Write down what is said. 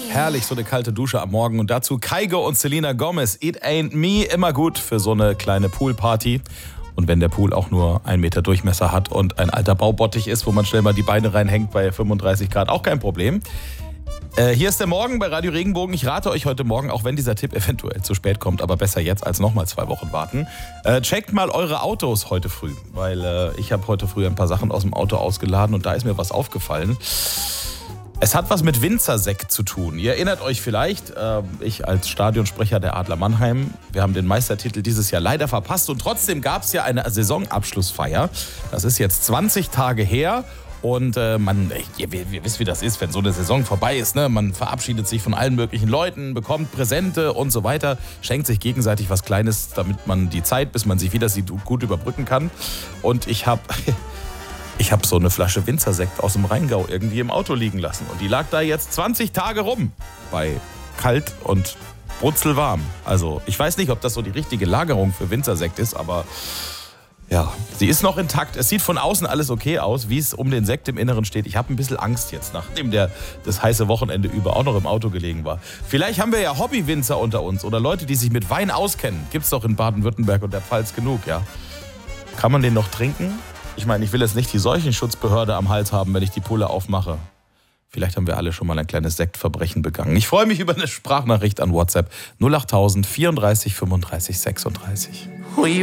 Herrlich, so eine kalte Dusche am Morgen. Und dazu Kygo und Selena Gomez. It ain't me. Immer gut für so eine kleine Poolparty. Und wenn der Pool auch nur 1 Meter Durchmesser hat und ein alter Baubottich ist, wo man schnell mal die Beine reinhängt bei 35 Grad, auch kein Problem. Hier ist der Morgen bei Radio Regenbogen. Ich rate euch heute Morgen, auch wenn dieser Tipp eventuell zu spät kommt, aber besser jetzt als nochmal 2 Wochen warten. Checkt mal eure Autos heute früh, weil ich habe heute früh ein paar Sachen aus dem Auto ausgeladen und da ist mir was aufgefallen. Es hat was mit Winzersekt zu tun. Ihr erinnert euch vielleicht, ich als Stadionsprecher der Adler Mannheim, wir haben den Meistertitel dieses Jahr leider verpasst und trotzdem gab es ja eine Saisonabschlussfeier. Das ist jetzt 20 Tage her. Und ihr wisst, wie das ist, wenn so eine Saison vorbei ist. Ne? Man verabschiedet sich von allen möglichen Leuten, bekommt Präsente und so weiter, schenkt sich gegenseitig was Kleines, damit man die Zeit, bis man sich wieder sieht, gut überbrücken kann. Und ich habe so eine Flasche Winzersekt aus dem Rheingau irgendwie im Auto liegen lassen. Und die lag da jetzt 20 Tage rum, bei kalt und brutzelwarm. Also ich weiß nicht, ob das so die richtige Lagerung für Winzersekt ist, aber... ja, sie ist noch intakt. Es sieht von außen alles okay aus, wie es um den Sekt im Inneren steht. Ich habe ein bisschen Angst jetzt, nachdem das heiße Wochenende über auch noch im Auto gelegen war. Vielleicht haben wir ja Hobbywinzer unter uns oder Leute, die sich mit Wein auskennen. Gibt's doch in Baden-Württemberg und der Pfalz genug, ja. Kann man den noch trinken? Ich meine, ich will jetzt nicht die Seuchenschutzbehörde am Hals haben, wenn ich die Pulle aufmache. Vielleicht haben wir alle schon mal ein kleines Sektverbrechen begangen. Ich freue mich über eine Sprachnachricht an WhatsApp 08000 34 35 36.